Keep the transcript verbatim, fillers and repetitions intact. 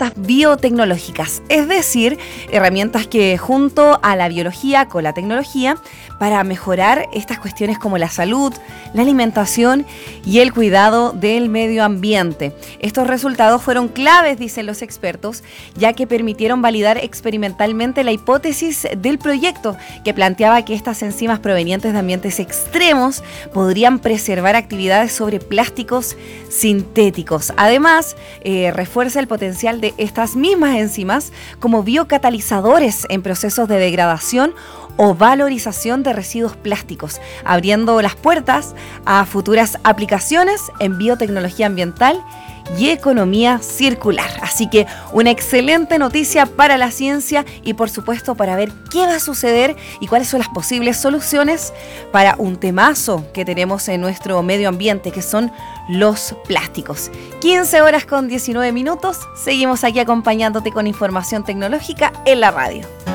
herramientas biotecnológicas, es decir, herramientas que junto a la biología con la tecnología para mejorar estas cuestiones como la salud, la alimentación y el cuidado del medio ambiente. Estos resultados fueron claves, dicen los expertos, ya que permitieron validar experimentalmente la hipótesis del proyecto que planteaba que estas enzimas provenientes de ambientes extremos podrían preservar actividades sobre plásticos sintéticos. Además, eh, refuerza el potencial de estas mismas enzimas como biocatalizadores en procesos de degradación o valorización de residuos plásticos, abriendo las puertas a futuras aplicaciones en biotecnología ambiental y economía circular. Así que una excelente noticia para la ciencia y por supuesto para ver qué va a suceder y cuáles son las posibles soluciones para un temazo que tenemos en nuestro medio ambiente, que son los plásticos. quince horas con diecinueve minutos, seguimos aquí acompañándote con información tecnológica en la radio.